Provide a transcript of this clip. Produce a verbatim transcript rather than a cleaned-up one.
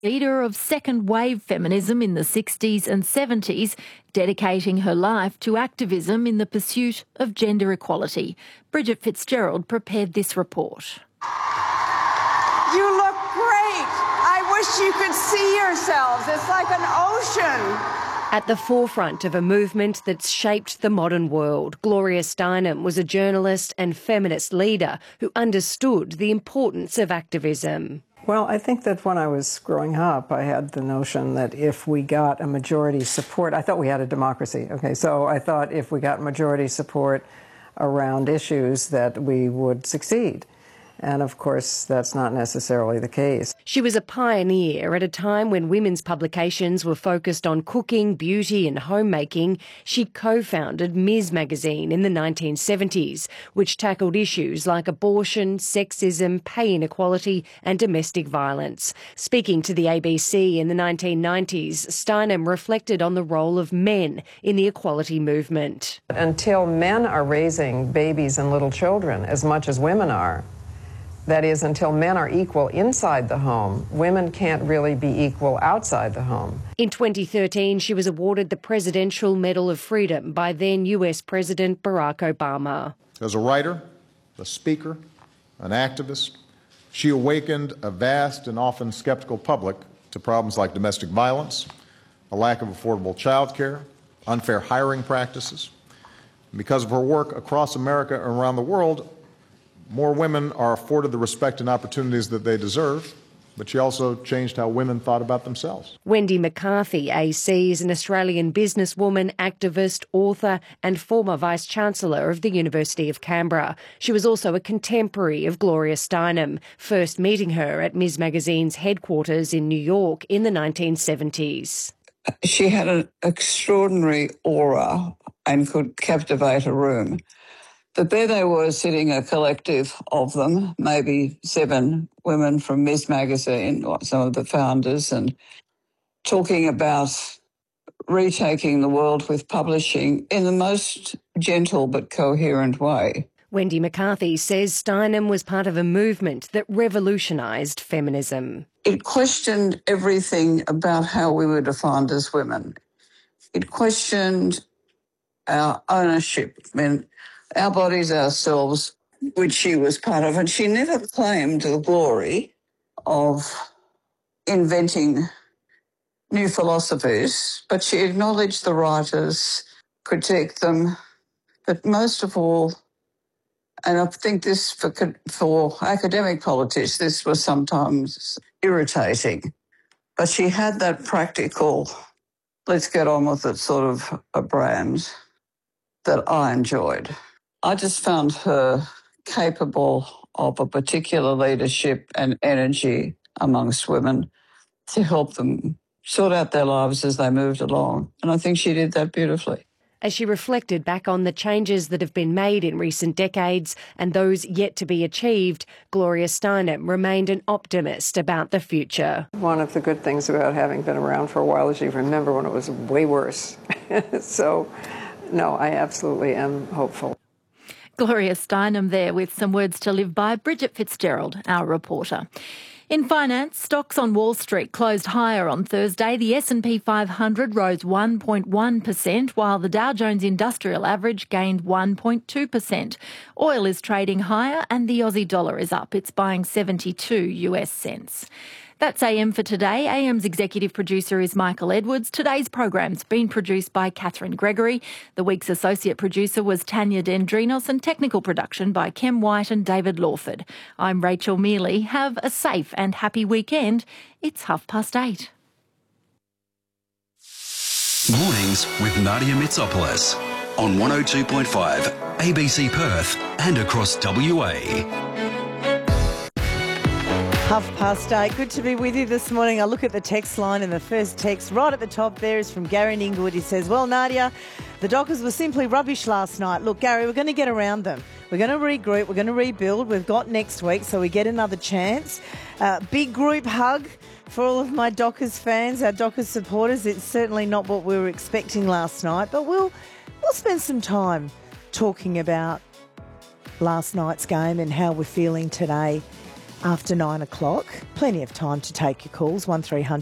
Leader of second-wave feminism in the sixties and seventies, dedicating her life to activism in the pursuit of gender equality. Bridget Fitzgerald prepared this report. You look great. I wish you could see yourselves. It's like an ocean. At the forefront of a movement that's shaped the modern world, Gloria Steinem was a journalist and feminist leader who understood the importance of activism. Well, I think that when I was growing up, I had the notion that if we got a majority support, I thought we had a democracy, okay, so I thought if we got majority support around issues that we would succeed. And of course, that's not necessarily the case. She was a pioneer at a time when women's publications were focused on cooking, beauty and homemaking. She co-founded Ms magazine in the nineteen seventies, which tackled issues like abortion, sexism, pay inequality and domestic violence. Speaking to the A B C in the nineteen nineties, Steinem reflected on the role of men in the equality movement. Until men are raising babies and little children as much as women are, that is, until men are equal inside the home, women can't really be equal outside the home. In twenty thirteen, she was awarded the Presidential Medal of Freedom by then U S President Barack Obama. As a writer, a speaker, an activist, she awakened a vast and often skeptical public to problems like domestic violence, a lack of affordable child care, unfair hiring practices. Because of her work across America and around the world, more women are afforded the respect and opportunities that they deserve, but she also changed how women thought about themselves. Wendy McCarthy, A C, is an Australian businesswoman, activist, author and former Vice-Chancellor of the University of Canberra. She was also a contemporary of Gloria Steinem, first meeting her at Ms magazine's headquarters in New York in the nineteen seventies. She had an extraordinary aura and could captivate a room. But there they were sitting, a collective of them, maybe seven women from Ms magazine, some of the founders, and talking about retaking the world with publishing in the most gentle but coherent way. Wendy McCarthy says Steinem was part of a movement that revolutionised feminism. It questioned everything about how we were defined as women. It questioned our ownership, I mean, our bodies, ourselves, which she was part of. And she never claimed the glory of inventing new philosophies, but she acknowledged the writers, critiqued them, but most of all, and I think this for, for academic politics, this was sometimes irritating, but she had that practical, let's get on with it sort of a brand that I enjoyed. I just found her capable of a particular leadership and energy amongst women to help them sort out their lives as they moved along. And I think she did that beautifully. As she reflected back on the changes that have been made in recent decades and those yet to be achieved, Gloria Steinem remained an optimist about the future. One of the good things about having been around for a while is you remember when it was way worse. So, no, I absolutely am hopeful. Gloria Steinem there with some words to live by. Bridget Fitzgerald, our reporter. In finance, stocks on Wall Street closed higher on Thursday. The S and P five hundred rose one point one percent, while the Dow Jones Industrial Average gained one point two percent. Oil is trading higher and the Aussie dollar is up. It's buying seventy-two US cents. That's A M for today. A M's executive producer is Michael Edwards. Today's program's been produced by Catherine Gregory. The week's associate producer was Tanya Dendrinos, and technical production by Kem White and David Lawford. I'm Rachel Mealy. Have a safe and happy weekend. It's half past eight. Mornings with Nadia Mitsopoulos on one oh two point five A B C Perth and across W A. Half past eight. Good to be with you this morning. I look at the text line, and the first text right at the top there is from Gary in Inglewood. He says, well, Nadia, the Dockers were simply rubbish last night. Look, Gary, we're going to get around them. We're going to regroup. We're going to rebuild. We've got next week, so we get another chance. Uh, big group hug for all of my Dockers fans, our Dockers supporters. It's certainly not what we were expecting last night, but we'll we'll spend some time talking about last night's game and how we're feeling today. after nine o'clock. Plenty of time to take your calls, one three hundred